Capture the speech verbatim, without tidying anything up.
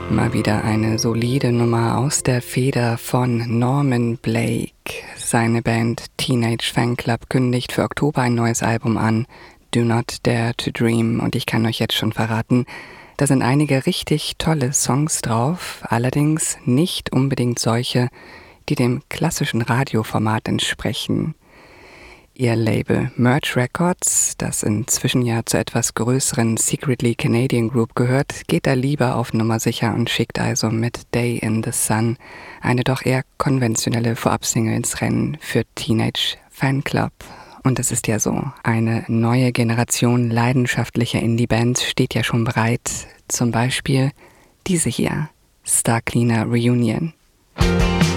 Mal wieder eine solide Nummer aus der Feder von Norman Blake. Seine Band Teenage Fanclub kündigt für Oktober ein neues Album an, Do Not Dare to Dream. Und ich kann euch jetzt schon verraten, da sind einige richtig tolle Songs drauf, allerdings nicht unbedingt solche, die dem klassischen Radioformat entsprechen. Ihr Label Merge Records, das inzwischen ja zur etwas größeren Secretly Canadian Group gehört, geht da lieber auf Nummer sicher und schickt also mit Day in the Sun eine doch eher konventionelle Vorabsingle ins Rennen für Teenage Fanclub. Und es ist ja so, eine neue Generation leidenschaftlicher Indie-Bands steht ja schon bereit. Zum Beispiel diese hier, Star Cleaner Reunion.